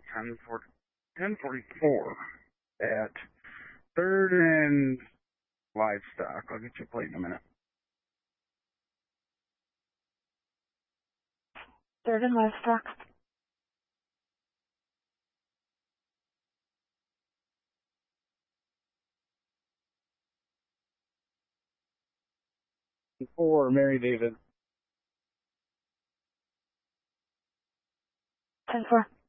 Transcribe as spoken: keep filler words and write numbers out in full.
ten forty-four at third and livestock. I'll get you a plate in a minute. Third and livestock. For Mary David. ten four.